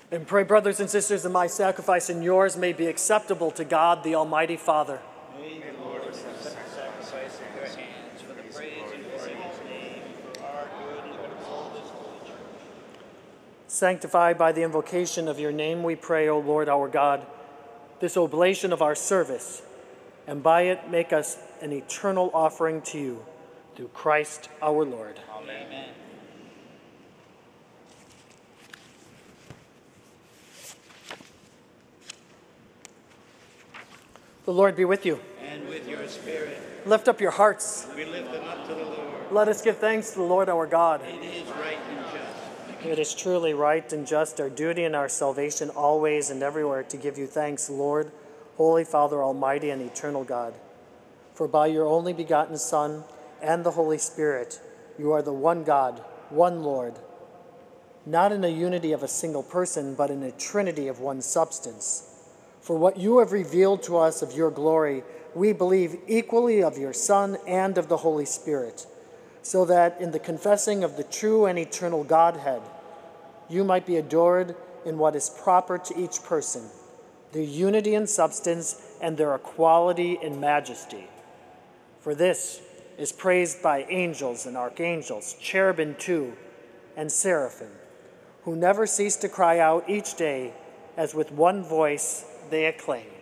And pray, brothers and sisters, that my sacrifice and yours may be acceptable to God, the Almighty Father. May the Lord accept the sacrifice of your hands for the praise and glory of his name, for our good and good of all this holy church. Sanctified by the invocation of your name, we pray, O Lord our God, this oblation of our service, and by it make us an eternal offering to you, through Christ our Lord. Amen. The Lord be with you. And with your spirit, Lift up your hearts. we lift them up to the Lord. Let us give thanks to the Lord our God. It is right and just. It is truly right and just, our duty and our salvation, always and everywhere, to give you thanks, Lord, Holy Father, Almighty and eternal God. For by your only begotten Son and the Holy Spirit, you are the one God, one Lord, not in a unity of a single person, but in a trinity of one substance. For what you have revealed to us of your glory, we believe equally of your Son and of the Holy Spirit, so that in the confessing of the true and eternal Godhead, you might be adored in what is proper to each person, their unity in substance and their equality in majesty. For this is praised by angels and archangels, cherubim too, and seraphim, who never cease to cry out each day, as with one voice they acclaim.